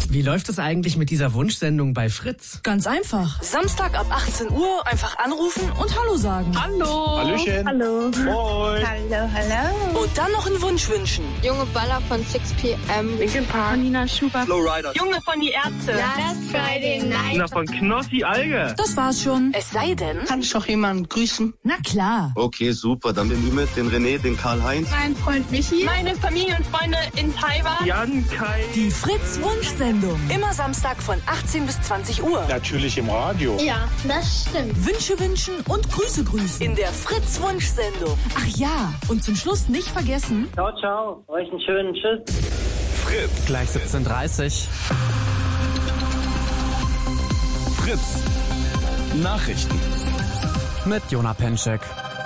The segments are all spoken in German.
Wie läuft es eigentlich mit dieser Wunschsendung bei Fritz? Ganz einfach. Samstag ab 18 Uhr einfach anrufen und Hallo sagen. Hallo. Hallöchen. Hallo. Moin. Hallo, hallo. Und dann noch einen Wunsch wünschen. Junge Baller von 6pm. Linkin Park. Nina Schubert. Flowrider. Junge von die Ärzte. Last Friday Night. Na, von Knossi Alge. Das war's schon. Es sei denn... Kann ich doch jemanden grüßen? Na klar. Okay, super. Dann den Ümit, den René, den Karl-Heinz. Mein Freund Michi. Meine Familienfreunde in Taiwan. Jan, Kai. Die Fritz-Wunschsendung. Immer Samstag von 18 bis 20 Uhr. Natürlich im Radio. Ja, das stimmt. Wünsche wünschen und Grüße grüßen. In der Fritz-Wunschsendung. Ach ja, und zum Schluss nicht vergessen... Ciao, ciao. Euch einen schönen Tschüss. Fritz. Gleich 17:30 Uhr. Fritz. Nachrichten. Mit Jona Penczek.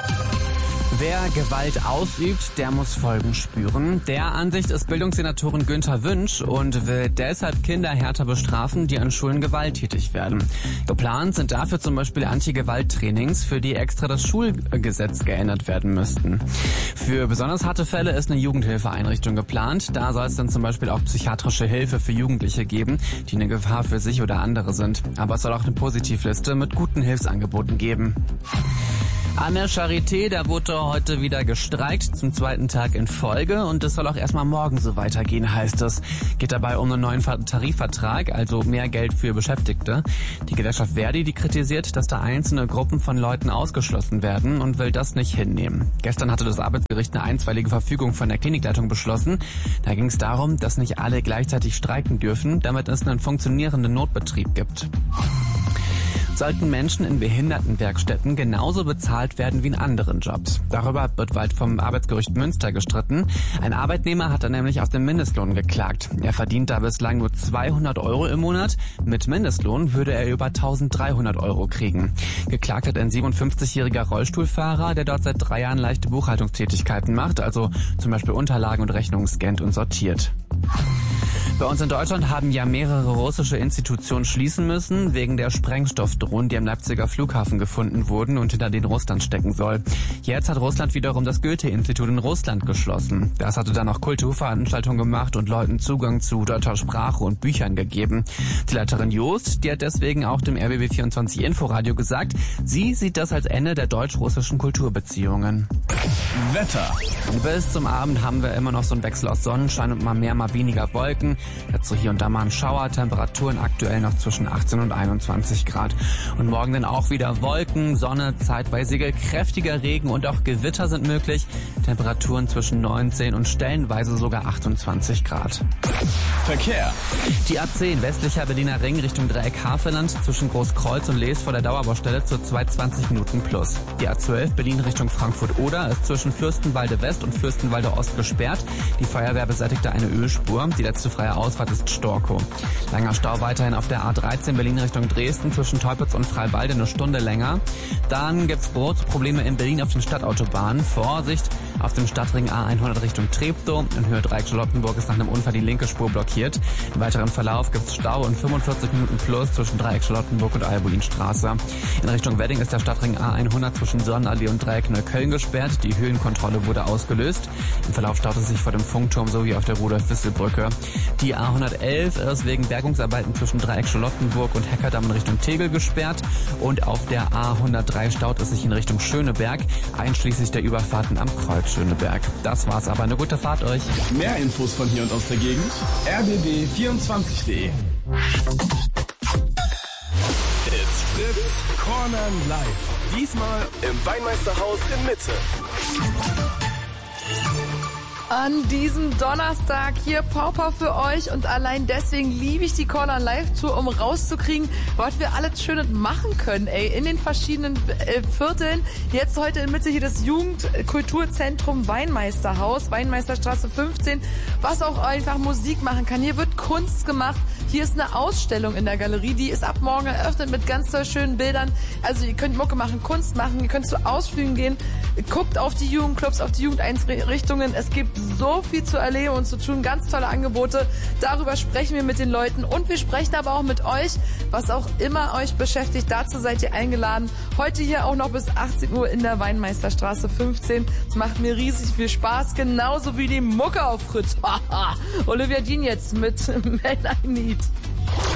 Wer Gewalt ausübt, der muss Folgen spüren. Der Ansicht ist Bildungssenatorin Günther Wünsch und will deshalb Kinder härter bestrafen, die an Schulen gewalttätig werden. Geplant sind dafür zum Beispiel Anti-Gewalt-Trainings, für die extra das Schulgesetz geändert werden müssten. Für besonders harte Fälle ist eine Jugendhilfeeinrichtung geplant. Da soll es dann zum Beispiel auch psychiatrische Hilfe für Jugendliche geben, die eine Gefahr für sich oder andere sind. Aber es soll auch eine Positivliste mit guten Hilfsangeboten geben. An der Charité, da wurde heute wieder gestreikt, zum zweiten Tag in Folge, und es soll auch erstmal morgen so weitergehen, heißt es. Geht dabei um einen neuen Tarifvertrag, also mehr Geld für Beschäftigte. Die Gewerkschaft Verdi, die kritisiert, dass da einzelne Gruppen von Leuten ausgeschlossen werden und will das nicht hinnehmen. Gestern hatte das Arbeitsgericht eine einstweilige Verfügung von der Klinikleitung beschlossen. Da ging es darum, dass nicht alle gleichzeitig streiken dürfen, damit es einen funktionierenden Notbetrieb gibt. Sollten Menschen in Behindertenwerkstätten genauso bezahlt werden wie in anderen Jobs. Darüber wird bald vom Arbeitsgericht Münster gestritten. Ein Arbeitnehmer hat da nämlich auf den Mindestlohn geklagt. Er verdient da bislang nur 200 Euro im Monat. Mit Mindestlohn würde er über 1300 Euro kriegen. Geklagt hat ein 57-jähriger Rollstuhlfahrer, der dort seit 3 Jahren leichte Buchhaltungstätigkeiten macht, also zum Beispiel Unterlagen und Rechnungen scannt und sortiert. Bei uns in Deutschland haben ja mehrere russische Institutionen schließen müssen, wegen der Sprengstoffdrohnen, die am Leipziger Flughafen gefunden wurden und hinter denen Russland stecken soll. Jetzt hat Russland wiederum das Goethe-Institut in Russland geschlossen. Das hatte dann auch Kulturveranstaltungen gemacht und Leuten Zugang zu deutscher Sprache und Büchern gegeben. Die Leiterin Jost, die hat deswegen auch dem RBB24 Inforadio gesagt, sie sieht das als Ende der deutsch-russischen Kulturbeziehungen. Wetter. Bis zum Abend haben wir immer noch so einen Wechsel aus Sonnenschein und mal mehr, mal weniger Wolken. Dazu hier und da mal ein Schauer, Temperaturen aktuell noch zwischen 18 und 21 Grad. Und morgen dann auch wieder Wolken, Sonne, zeitweise kräftiger Regen und auch Gewitter sind möglich. Temperaturen zwischen 19 und stellenweise sogar 28 Grad. Verkehr. Die A10 westlicher Berliner Ring Richtung Dreieck Havelland zwischen Großkreuz und Lees vor der Dauerbaustelle zur 20 Minuten plus. Die A12 Berlin Richtung Frankfurt-Oder ist zwischen Fürstenwalde West und Fürstenwalde Ost gesperrt. Die Feuerwehr beseitigte eine Ölspur. Die letzte freie Ausfahrt ist Storkow. Langer Stau weiterhin auf der A13 Berlin Richtung Dresden zwischen Teupitz und Freiwalde eine Stunde länger. Dann gibt's große Probleme in Berlin auf den Stadtautobahnen. Vorsicht auf dem Stadtring A100 Richtung Treptow. In Höhe Dreieck Charlottenburg ist nach einem Unfall die linke Spur blockiert. Im weiteren Verlauf gibt's Stau und 45 Minuten plus zwischen Dreieck Charlottenburg und Albuinstraße. In Richtung Wedding ist der Stadtring A100 zwischen Sonnenallee und Dreieck Neukölln gesperrt. Die Höhenkontrolle wurde ausgelöst. Im Verlauf staut es sich vor dem Funkturm sowie auf der Rudolf-Wissel-Brücke. Die A111 ist wegen Bergungsarbeiten zwischen Dreieck Charlottenburg und Heckerdamm in Richtung Tegel gesperrt. Und auf der A103 staut es sich in Richtung Schöneberg, einschließlich der Überfahrten am Kreuz Schöneberg. Das war's aber. Eine gute Fahrt euch. Mehr Infos von hier und aus der Gegend. rbb24.de. It's Fritz Corner Live. Diesmal im Weinmeisterhaus in Mitte. An diesem Donnerstag hier Pauper für euch und allein deswegen liebe ich die Corner Live Tour, um rauszukriegen, was wir alles Schönes machen können, in den verschiedenen Vierteln. Jetzt heute in Mitte hier das Jugendkulturzentrum Weinmeisterhaus, Weinmeisterstraße 15, was auch einfach Musik machen kann. Hier wird Kunst gemacht. Hier ist eine Ausstellung in der Galerie, die ist ab morgen eröffnet mit ganz toll schönen Bildern. Also ihr könnt Mucke machen, Kunst machen, ihr könnt zu Ausflügen gehen, guckt auf die Jugendclubs, auf die Jugendeinrichtungen. Es gibt so viel zu erleben und zu tun, ganz tolle Angebote. Darüber sprechen wir mit den Leuten und wir sprechen aber auch mit euch, was auch immer euch beschäftigt. Dazu seid ihr eingeladen. Heute hier auch noch bis 18 Uhr in der Weinmeisterstraße 15. Es macht mir riesig viel Spaß, genauso wie die Mucke auf Fritz. Olivia Dean jetzt mit Man I Need.